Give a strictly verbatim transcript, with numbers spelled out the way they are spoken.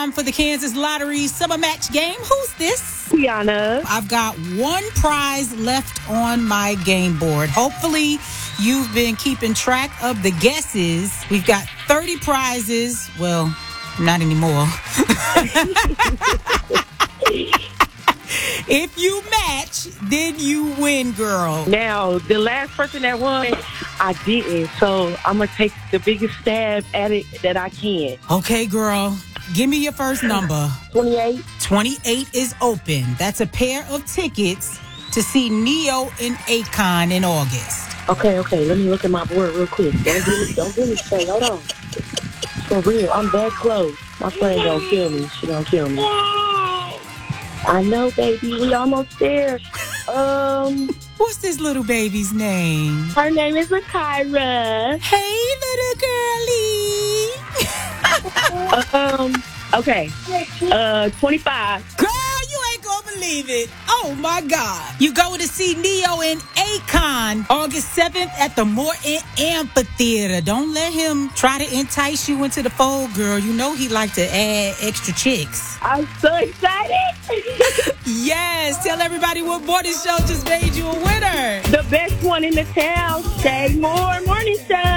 time for the Kansas Lottery Summer Match game. Who's this? Tiana. I've got one prize left on my game board. Hopefully, you've been keeping track of the guesses. We've got thirty prizes. Well, not anymore. If you match, then you win, girl. Now, the last person that won, I didn't. So I'm going to take the biggest stab at it that I can. Okay, girl. Give me your first number. twenty-eight. twenty-eight is open. That's a pair of tickets to see Neo and Akon in August. Okay, okay. Let me look at my board real quick. Don't do me, don't do me straight. Hold on. For real, I'm that close. My friend gonna kill me. She gonna kill me. I know, baby. We almost there. Um, What's this little baby's name? her name is Akira. Hey, little girlie. um, okay. Uh, twenty-five. Girl, you ain't gonna believe it. Oh, my God. You go to see Neo and Akon August seventh at the Morton Amphitheater. Don't let him try to entice you into the fold, girl. You know he like to add extra chicks. I'm so excited. Yes, tell everybody what morning show just made you a winner. The best one in the town. Say more morning show.